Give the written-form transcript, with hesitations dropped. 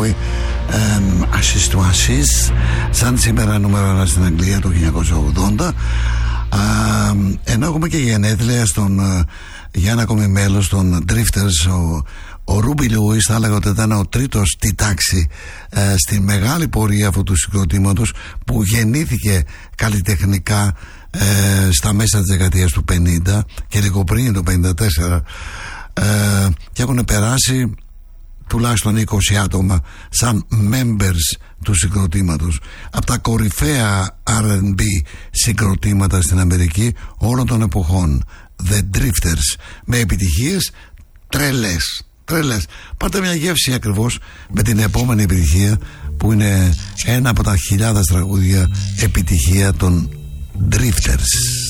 Bowie, Ashes to Ashes, σαν σήμερα νούμερο 1 στην Αγγλία το 1980. Ενώ έχουμε και γενέθλια για ένα ακόμη μέλος των Drifters, ο Ρούμπι Λούις, θα έλεγα ότι ήταν ο τρίτος στη τάξη στη μεγάλη πορεία αυτού του συγκροτήματος, που γεννήθηκε καλλιτεχνικά στα μέσα της δεκαετίας του 50 και λίγο πριν το 54, και έχουν περάσει τουλάχιστον 20 άτομα σαν members του συγκροτήματος, από τα κορυφαία R&B συγκροτήματα στην Αμερική όλων των εποχών, The Drifters, με επιτυχίες τρελές. Πάρτε μια γεύση ακριβώς με την επόμενη επιτυχία, που είναι ένα από τα χιλιάδες τραγούδια επιτυχία των Drifters.